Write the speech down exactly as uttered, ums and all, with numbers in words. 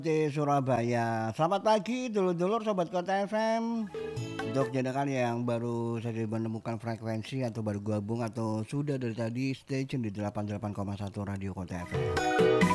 Di Surabaya. Selamat pagi dulur-dulur sobat Kota F M. Untuk jenengan yang baru saja menemukan frekuensi atau baru gabung atau sudah dari tadi stay tune di delapan puluh delapan koma satu Radio Kota F M.